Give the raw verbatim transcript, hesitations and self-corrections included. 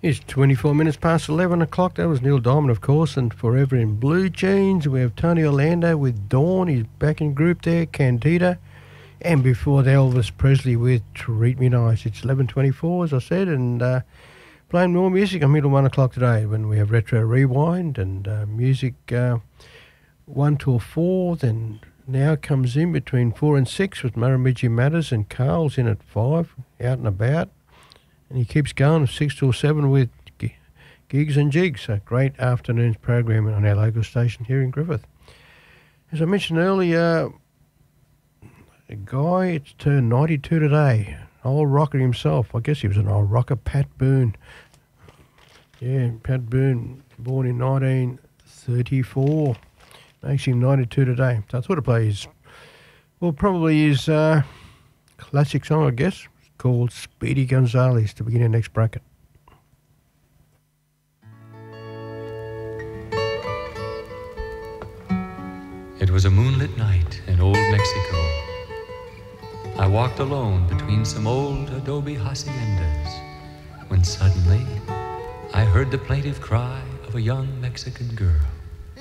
It's twenty-four minutes past eleven o'clock. That was Neil Diamond, of course, and Forever in Blue Jeans. We have Tony Orlando with Dawn. He's back in group there, Candida. And before that, Elvis Presley with Treat Me Nice. It's eleven twenty-four, as I said, and uh, playing more music until one o'clock today when we have Retro Rewind and uh, music uh, one till four. Then now comes in between four and six with Murrumbidgee Matters, and Carl's in at five, out and about. And he keeps going six till seven with g- gigs and jigs. A great afternoon's program on our local station here in Griffith. As I mentioned earlier, a guy, it's turned ninety-two today. Old rocker himself. I guess he was an old rocker, Pat Boone. Yeah, Pat Boone, born in nineteen thirty-four. Makes him ninety-two today. So I thought to play his, well, probably his uh, classic song, I guess, called Speedy Gonzales to begin our next bracket. It was a moonlit night in old Mexico. I walked alone between some old adobe haciendas when suddenly I heard the plaintive cry of a young Mexican girl.